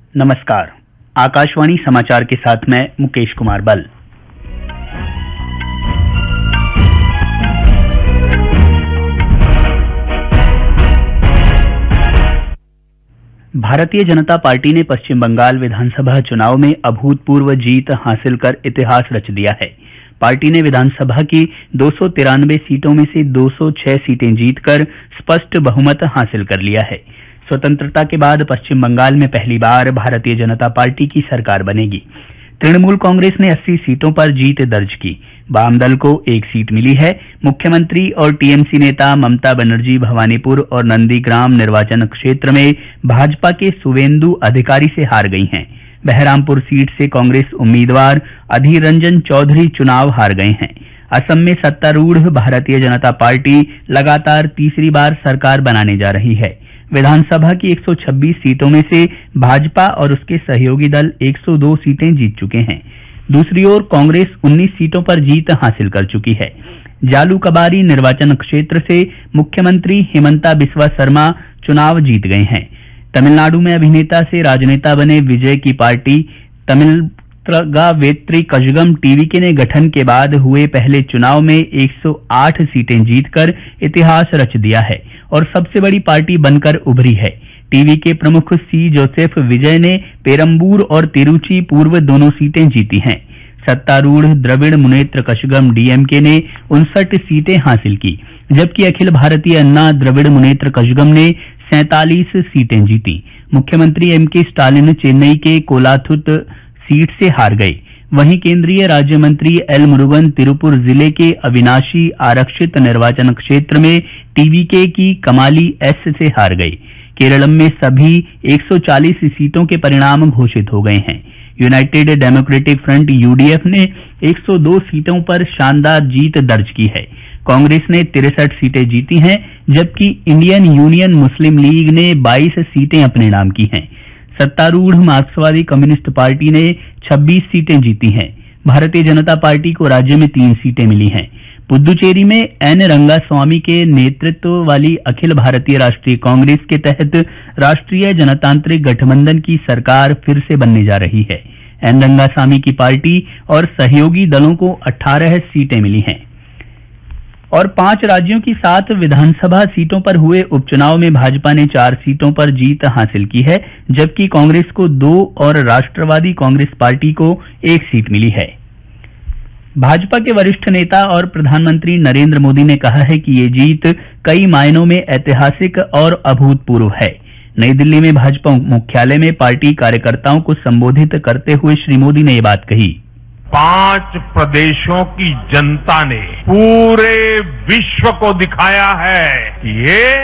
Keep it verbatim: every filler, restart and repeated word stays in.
नमस्कार। आकाशवाणी समाचार के साथ मैं मुकेश कुमार बल। भारतीय जनता पार्टी ने पश्चिम बंगाल विधानसभा चुनाव में अभूतपूर्व जीत हासिल कर इतिहास रच दिया है। पार्टी ने विधानसभा की दो सौ तिरानवे सीटों में से दो सौ छह सीटें जीतकर स्पष्ट बहुमत हासिल कर लिया है। स्वतंत्रता के बाद पश्चिम बंगाल में पहली बार भारतीय जनता पार्टी की सरकार बनेगी। तृणमूल कांग्रेस ने अस्सी सीटों पर जीत दर्ज की। वाम दल को एक सीट मिली है। मुख्यमंत्री और टीएमसी नेता ममता बनर्जी भवानीपुर और नंदीग्राम निर्वाचन क्षेत्र में भाजपा के सुवेंदु अधिकारी से हार गई हैं। बहरामपुर सीट से कांग्रेस उम्मीदवार अधीर रंजन चौधरी चुनाव हार गए हैं। असम में सत्तारूढ़ भारतीय जनता पार्टी लगातार तीसरी बार सरकार बनाने जा रही है। विधानसभा की एक सौ छब्बीस सीटों में से भाजपा और उसके सहयोगी दल एक सौ दो सीटें जीत चुके हैं। दूसरी ओर कांग्रेस उन्नीस सीटों पर जीत हासिल कर चुकी है। जालूकबारी निर्वाचन क्षेत्र से मुख्यमंत्री हिमंता बिस्वा शर्मा चुनाव जीत गए हैं। तमिलनाडु में अभिनेता से राजनेता बने विजय की पार्टी तमिलगा वेत्री कजगम टीवीके ने गठन के बाद हुए पहले चुनाव में एक सौ आठ सीटें जीतकर इतिहास रच दिया है और सबसे बड़ी पार्टी बनकर उभरी है। टीवी के प्रमुख सी जोसेफ विजय ने पेरंबूर और तिरुचि पूर्व दोनों सीटें जीती हैं। सत्तारूढ़ द्रविड़ मुनेत्र कशगम डीएमके ने उनसठ सीटें हासिल की, जबकि अखिल भारतीय अन्ना द्रविड़ मुनेत्र कशगम ने सैंतालीस सीटें जीती। मुख्यमंत्री एम के स्टालिन चेन्नई के कोलाथुत सीट से हार गए। वहीं केंद्रीय राज्य मंत्री एल मुरुगन तिरुपुर जिले के अविनाशी आरक्षित निर्वाचन क्षेत्र में टीवीके की कमाली एस से हार गए। केरलम में सभी एक सौ चालीस सीटों के परिणाम घोषित हो गए हैं। यूनाइटेड डेमोक्रेटिक फ्रंट यूडीएफ ने एक सौ दो सीटों पर शानदार जीत दर्ज की है। कांग्रेस ने तिरसठ सीटें जीती हैं, जबकि इंडियन यूनियन मुस्लिम लीग ने बाईस सीटें अपने नाम की हैं। सत्तारूढ़ मार्क्सवादी कम्युनिस्ट पार्टी ने छब्बीस सीटें जीती हैं। भारतीय जनता पार्टी को राज्य में तीन सीटें मिली हैं। पुद्दुचेरी में एन रंगास्वामी के नेतृत्व वाली अखिल भारतीय राष्ट्रीय कांग्रेस के तहत राष्ट्रीय जनतांत्रिक गठबंधन की सरकार फिर से बनने जा रही है। एन रंगास्वामी की पार्टी और सहयोगी दलों को अठारह सीटें मिली हैं और पांच राज्यों की सात विधानसभा सीटों पर हुए उपचुनाव में भाजपा ने चार सीटों पर जीत हासिल की है, जबकि कांग्रेस को दो और राष्ट्रवादी कांग्रेस पार्टी को एक सीट मिली है। भाजपा के वरिष्ठ नेता और प्रधानमंत्री नरेंद्र मोदी ने कहा है कि ये जीत कई मायनों में ऐतिहासिक और अभूतपूर्व है। नई दिल्ली में भाजपा मुख्यालय में पार्टी कार्यकर्ताओं को संबोधित करते हुए श्री मोदी ने ये बात कही। पांच प्रदेशों की जनता ने पूरे विश्व को दिखाया है कि ये